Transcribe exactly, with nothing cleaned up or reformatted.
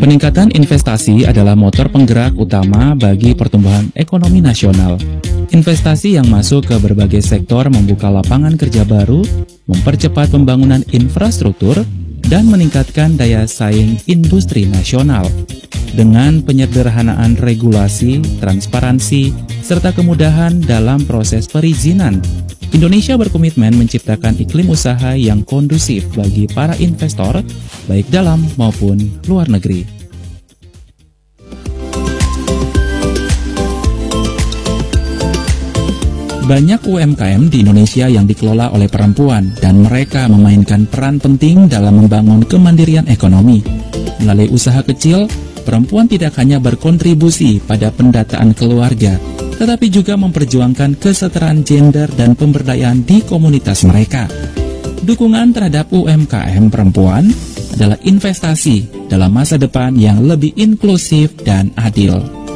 Peningkatan investasi adalah motor penggerak utama bagi pertumbuhan ekonomi nasional. Investasi yang masuk ke berbagai sektor membuka lapangan kerja baru, mempercepat pembangunan infrastruktur, dan meningkatkan daya saing industri nasional. Dengan penyederhanaan regulasi, transparansi, serta kemudahan dalam proses perizinan, Indonesia berkomitmen menciptakan iklim usaha yang kondusif bagi para investor, baik dalam maupun luar negeri. Banyak U M K M di Indonesia yang dikelola oleh perempuan dan mereka memainkan peran penting dalam membangun kemandirian ekonomi. Melalui usaha kecil, perempuan tidak hanya berkontribusi pada pendataan keluarga, tetapi juga memperjuangkan kesetaraan gender dan pemberdayaan di komunitas mereka. Dukungan terhadap U M K M perempuan adalah investasi dalam masa depan yang lebih inklusif dan adil.